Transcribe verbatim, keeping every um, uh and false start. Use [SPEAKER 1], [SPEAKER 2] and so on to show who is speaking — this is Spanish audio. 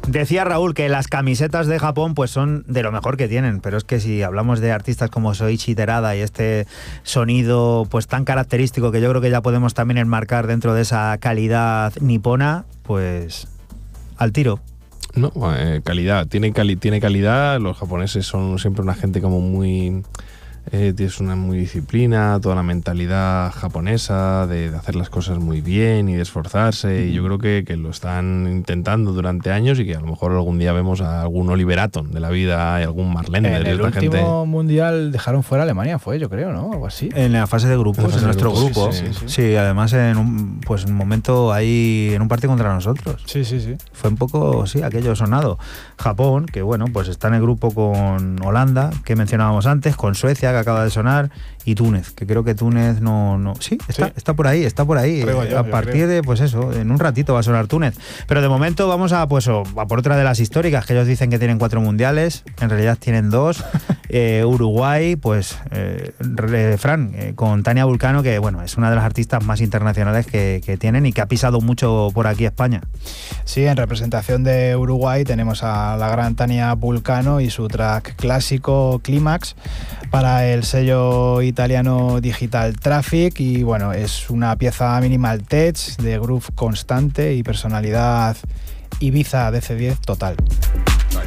[SPEAKER 1] Decía Raúl que las camisetas de Japón pues son de lo mejor que tienen, pero es que si hablamos de artistas como Soichi Terada y este sonido pues tan característico que yo creo que ya podemos también enmarcar dentro de esa calidad nipona, pues al tiro.
[SPEAKER 2] No, eh, calidad, tiene, cali tiene calidad, los japoneses son siempre una gente como muy... Eh, tienes una muy disciplina, toda la mentalidad japonesa de, de hacer las cosas muy bien y de esforzarse, y yo creo que, que lo están intentando durante años y que a lo mejor algún día vemos a algún Oliver Atom de la vida y algún Marlender.
[SPEAKER 3] En el
[SPEAKER 2] esta
[SPEAKER 3] último
[SPEAKER 2] gente...
[SPEAKER 3] mundial dejaron fuera a Alemania, fue, yo creo, ¿no? Algo así.
[SPEAKER 1] En la fase de grupos, en, en nuestro
[SPEAKER 2] grupos,
[SPEAKER 1] grupo.
[SPEAKER 2] Sí, sí,
[SPEAKER 1] sí, sí. sí, además en un, pues un momento ahí, en un partido contra nosotros.
[SPEAKER 3] Sí, sí, sí.
[SPEAKER 1] Fue un poco, sí, aquello sonado. Japón, que bueno, pues está en el grupo con Holanda, que mencionábamos antes, con Suecia, que acaba de sonar, y Túnez, que creo que Túnez no... no sí, está, sí. está por ahí, está por ahí.
[SPEAKER 3] Creo yo,
[SPEAKER 1] a partir de, pues eso, en un ratito va a sonar Túnez. Pero de momento vamos a, pues, a por otra de las históricas, que ellos dicen que tienen cuatro mundiales, en realidad tienen dos. eh, Uruguay, pues, eh, Fran, eh, con Tania Vulcano, que bueno, es una de las artistas más internacionales que, que tienen y que ha pisado mucho por aquí España.
[SPEAKER 3] Sí, en representación de Uruguay tenemos a la gran Tania Vulcano y su track clásico Clímax para el sello italiano Digital Traffic, y bueno, es una pieza minimal tech de groove constante y personalidad Ibiza D C diez total.